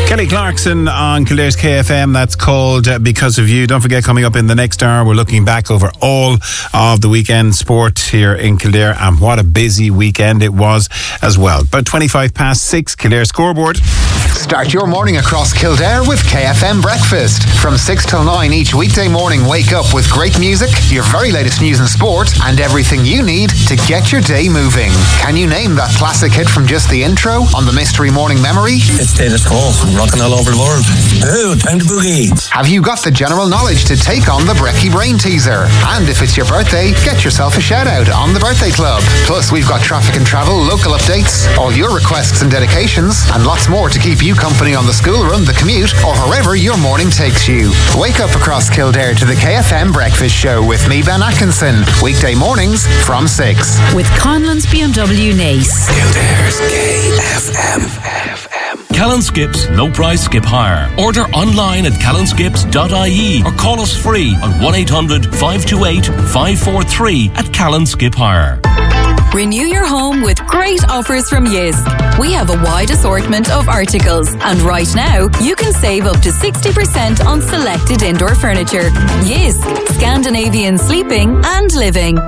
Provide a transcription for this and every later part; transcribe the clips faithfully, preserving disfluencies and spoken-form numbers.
Kelly Clarkson on Kildare's K F M. That's called uh, Because of You. Don't forget, coming up in the next hour, we're looking back over all of the weekend sport here in Kildare, and what a busy weekend it was as well. About twenty-five past six, Kildare scoreboard. Start your morning across Kildare with K F M Breakfast. From six till nine each weekday morning, wake up with great music, your very latest news and sport, and everything you need to get your day moving. Can you name that classic hit from just the intro on the Mystery Morning Memory? It's Status Quo. I'm rocking all over the world. Oh, time to boogie. Have you got the general knowledge to take on the Brekkie Brain Teaser? And if it's your birthday, get yourself a shout out on the Birthday Club. Plus, we've got traffic and travel, local updates, all your requests and dedications, and lots more to keep you company on the school run, the commute, or wherever your morning takes you. Wake up across Kildare to the K F M Breakfast Show with me, Ben Atkinson. Weekday mornings from six. With Conlon's B M W Nace. Kildare's K F M. Callan Skips, no price skip hire. Order online at callan skips dot I E or call us free on one eight hundred five two eight five four three at Callan Skip Hire. Renew your home with great offers from Jysk. We have a wide assortment of articles, and right now you can save up to sixty percent on selected indoor furniture. Jysk, Scandinavian sleeping and living.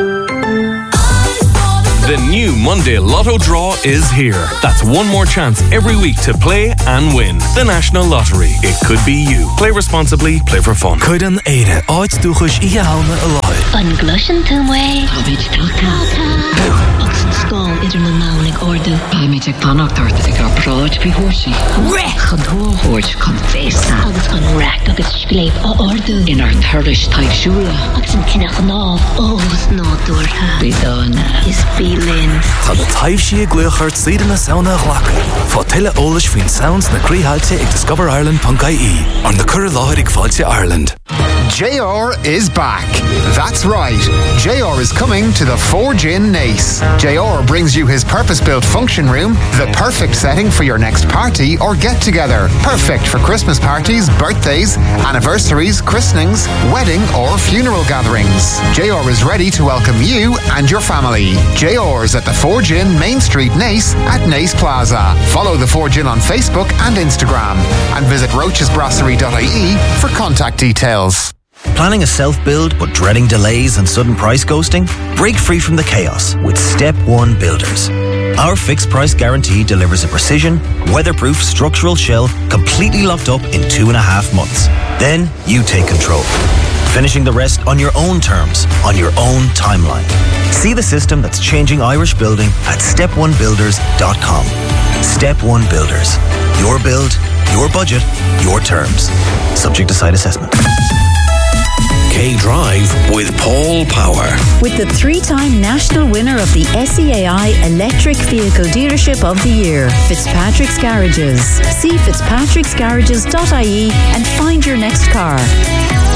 The new Monday Lotto draw is here. That's one more chance every week to play and win. The National Lottery. It could be you. Play responsibly, play for fun. Cuidan éire áit dúchas í halna a láid. An glushan tumway. Habit tata. Oxen skull idir na naunig ordu. Habit ag panach tart ag ar broad be horsi. Rech an horch kan festa. Agus an rack agus skleip a ordu. In our thirdish type shula. Oxen tinach nav. Oh, no dorha. Bidona. Is be Tá na taobh sí a gluachart síde na saona ghlacha. Fá tuile ólas faoin sounds na críothailte ag discover ireland dot I E an na cur láthir ag fáilte Ireland. J R is back. That's right. J R is coming to the Forge in Nace. J R brings you his purpose-built function room, the perfect setting for your next party or get-together. Perfect for Christmas parties, birthdays, anniversaries, christenings, wedding or funeral gatherings. J R is ready to welcome you and your family. J R's at the Forge Inn, Main Street, Nace, at Nace Plaza. Follow the Forge Inn on Facebook and Instagram, and visit roaches brasserie dot I E for contact details. Planning a self-build but dreading delays and sudden price ghosting? Break free from the chaos with Step One Builders. Our fixed price guarantee delivers a precision, weatherproof structural shell completely locked up in two and a half months. Then you take control, finishing the rest on your own terms, on your own timeline. See the system that's changing Irish building at step one builders dot com. Step One Builders. Your build, your budget, your terms. Subject to site assessment. K-Drive with Paul Power. With the three-time national winner of the S E A I Electric Vehicle Dealership of the Year, Fitzpatrick's Garages. See fitzpatricks garages dot I E and find your next car.